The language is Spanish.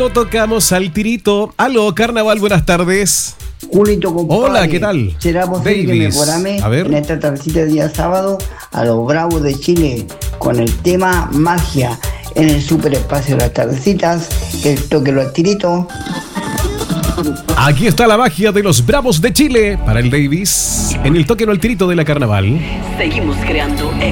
lo tocamos al tirito. Aló, Carnaval, buenas tardes. Julito, compadre. Hola, ¿qué tal? Será posible que me programe en esta tardecita de día sábado a los Bravos de Chile con el tema Magia en el superespacio de las tardecitas. El toque lo al tirito. Aquí está la magia de los Bravos de Chile para el Davis en el toque no al tirito de la Carnaval. Seguimos creando